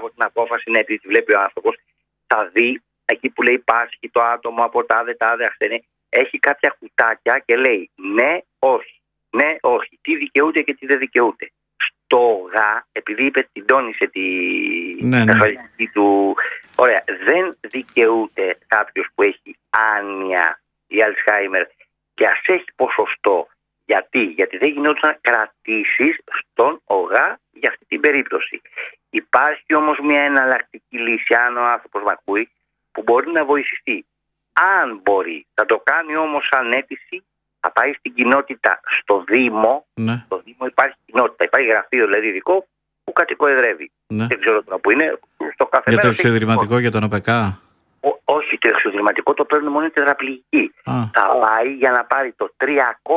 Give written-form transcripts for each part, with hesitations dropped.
από την απόφαση, ναι, επειδή τη βλέπει ο άνθρωπος, θα δει εκεί που λέει πάσχει το άτομο από τάδε ασθενή, έχει κάποια κουτάκια και λέει ναι, όχι, ναι, όχι, τι δικαιούται και τι δεν δικαιούται. Στο γα, επειδή είπε, την τόνισε την ασφαλιστική του, ωραία, δεν δικαιούται κάποιος που έχει άνοια ή Αλτσχάιμερ και ας έχει ποσοστό. Γιατί δεν γινόταν κρατήσεις στον ΟΓΑ για αυτή την περίπτωση. Υπάρχει όμως μια εναλλακτική λύση, αν ο άνθρωπος μ' ακούει, που μπορεί να βοηθηθεί. Αν μπορεί, θα το κάνει όμως σαν αίτηση, θα πάει στην κοινότητα, στο Δήμο. Ναι. Στο Δήμο υπάρχει κοινότητα, υπάρχει γραφείο δηλαδή ειδικό που κατοικοεδρεύει. Ναι. Δεν ξέρω τώρα που είναι. Στο κάθε για το εξωδηρηματικό, για τον ΟΠΕΚΑ. Όχι, το εξωδηρηματικό το παίρνουν μόνο οι τετραπληγικοί. Θα πάει για να πάρει το 388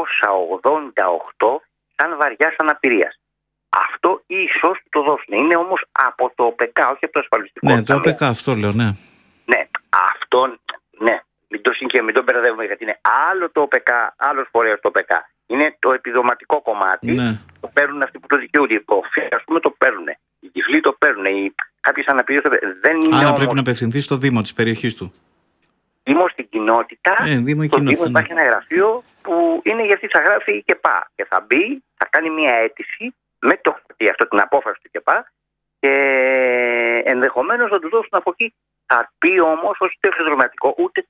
σαν βαριάς αναπηρίας. Αυτό ίσως το δώσουν. Είναι όμως από το ΟΠΕΚΑ, όχι από το ασφαλιστικό. Ναι, το ΟΠΕΚΑ, αυτό λέω, ναι. Ναι, αυτό, ναι. Μην το μπερδεύουμε, γιατί είναι άλλο το ΟΠΕΚΑ, άλλος φορέας το ΟΠΕΚΑ. Είναι το επιδοματικό κομμάτι. Ναι. Το παίρνουν αυτοί που το δικαιούνται. Οι προφοί, ας πούμε, το παίρνουν. Οι τυφλοί το παίρνουν. Κάποιες αναπηρίες το παίρνουν. Δεν είναι. Άρα πρέπει να απευθυνθεί στο Δήμο της περιοχής του. Δήμο στην κοινότητα. Δήμο υπάρχει ένα γραφείο που είναι, γιατί θα γράφει ΚΕΠΑ. Και θα μπει, θα κάνει μια αίτηση με το χαρτί, αυτό, την απόφαση του ΚΕΠΑ, και ενδεχομένως να του δώσουν από εκεί. Θα πει όμως όχι το εξωδρομιατικό, ούτε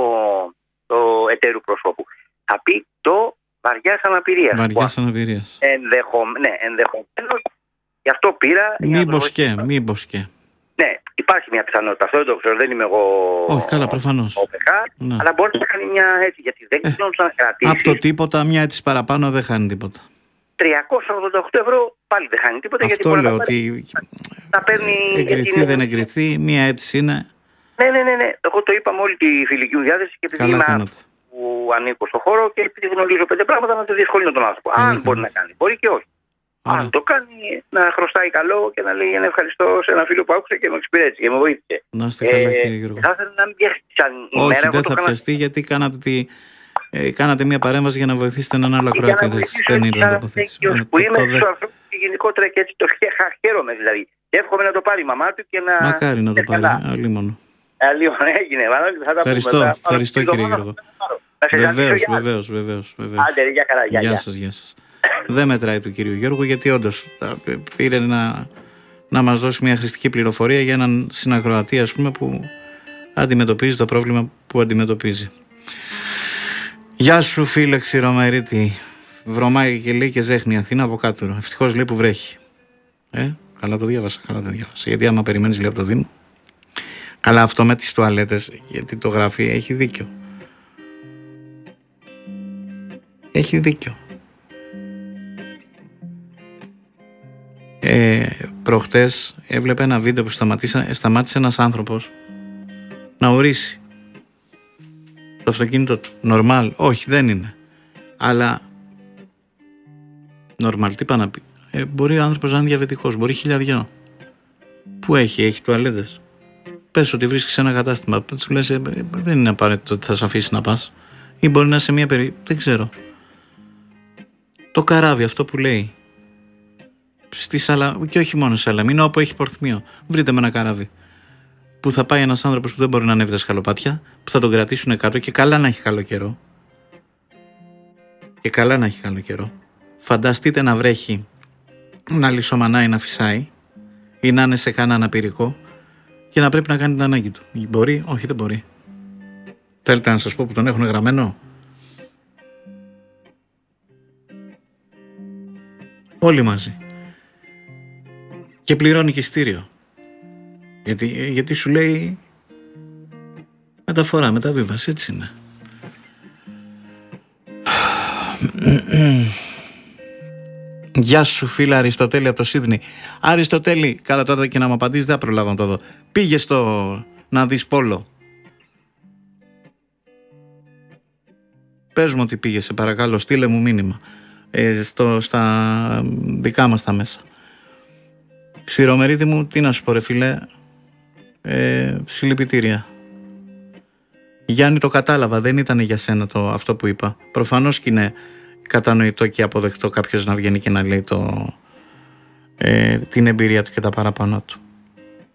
το εταίρου προσώπου. Θα πει το βαριάς αναπηρίας. Βαριάς αναπηρίας. Ενδεχομένως. Γι' αυτό πήρα. Μήπως και. Ναι, υπάρχει μια πιθανότητα. Αυτό δεν το ξέρω, δεν είμαι εγώ. Όχι, καλά, προφανώς. Ναι. Αλλά μπορεί να κάνει μια έτσι, γιατί δεν ξέρω να κρατήσει. Από το τίποτα, μια έτσι παραπάνω δεν χάνει τίποτα. 388 ευρώ πάλι δεν χάνει τίποτα. Αυτό γιατί λέω ότι. Θα παίρνει. Εγκριθεί, δεν εγκριθεί, μια έτσι είναι. Ναι. Εγώ το είπα με όλη τη φιλική μου διάθεση και επειδή είμαι που ανήκω στο χώρο και επειδή γνωρίζω 5 πράγματα, να το διευκολύνω τον άνθρωπο. Αν μπορεί να κάνει, μπορεί και όχι. Αν το κάνει, να χρωστάει καλό και να λέει ένα ευχαριστώ σε ένα φίλο που άκουσε και με εξυπηρέτησε και με βοήθησε. Να είστε καλά, κύριε Γιώργο. Θα ήθελα να μην πιαστεί σαν ημέρα. Όχι, δεν θα πιαστεί, γιατί κάνατε μια παρέμβαση για να βοηθήσετε έναν άλλο ακροατή. Δεν είναι να τοποθέτηση. Που είμαι στου ανθρώπου και γενικότερα και έτσι το χαίρομαι δηλαδή. Και εύχομαι να το πάρει η μαμά του και να. Μακάρι να το πάρει. Αλλήμον. Έγινε. Ευχαριστώ, κύριε Γιώργο. Βεβαίως. Γεια σας. Δεν μετράει του κύριου Γιώργου, γιατί όντως πήρε να μας δώσει μια χρηστική πληροφορία για έναν συνακροατή, ας πούμε, που αντιμετωπίζει το πρόβλημα που αντιμετωπίζει. Γεια σου, φίλε Ξηρομερίτη. Βρωμάει και λέει και ζέχνει Αθήνα από κάτω. Ευτυχώς λέει που βρέχει. Καλά το διάβασα. Γιατί άμα περιμένεις, λέει, από το Δήμο. Αλλά αυτό με τις τουαλέτες, γιατί το γράφει, έχει δίκιο. Έχει δίκιο. Προχτές έβλεπε ένα βίντεο που σταμάτησε ένας άνθρωπος να ορίσει το αυτοκίνητο του. Νορμάλ, όχι, δεν είναι. Αλλά νορμάλ, τι πάει να πει. Μπορεί ο άνθρωπος να είναι διαβετικός, μπορεί χιλιαδιό. Πού έχει τουαλέτες. Πες ότι βρίσκεις σε ένα κατάστημα, του λες δεν είναι απαραίτητο ότι θα σε αφήσει να πας. Ή μπορεί να είσαι μια δεν ξέρω. Το καράβι, αυτό που λέει. Και όχι μόνο στη Σαλαμίνα, όπου έχει πορθμίο. Βρείτε με ένα καράβι. Που θα πάει ένας άνθρωπος που δεν μπορεί να ανέβει τα σκαλοπάτια, που θα τον κρατήσουν κάτω και καλά να έχει καλό καιρό. Φανταστείτε να βρέχει, να λισομανάει, να φυσάει, ή να είναι σε κανένα αναπηρικό και να πρέπει να κάνει την ανάγκη του. Μπορεί, όχι, δεν μπορεί. Θέλετε να σας πω που τον έχουν γραμμένο? Όλοι μαζί. Και πληρώνει και ειστήριο. Γιατί σου λέει μεταφορά, μεταβίβαση, έτσι είναι. Γεια σου, φίλα Αριστοτέλη από το Σίδνεϊ. Αριστοτέλη, καλά τότε και να μου απαντήσεις, δεν προλάβω να το δω. Πήγε να δεις πόλο. Πες μου ότι πήγε, σε παρακαλώ, στείλε μου μήνυμα. Στα δικά μας τα μέσα. Ξηρομερίτη μου, τι να σου πω, ρε φίλε, συλληπιτήρια. Γιάννη, το κατάλαβα, δεν ήταν για σένα αυτό που είπα. Προφανώς και είναι κατανοητό και αποδεκτό κάποιος να βγαίνει και να λέει την εμπειρία του και τα παραπάνω του.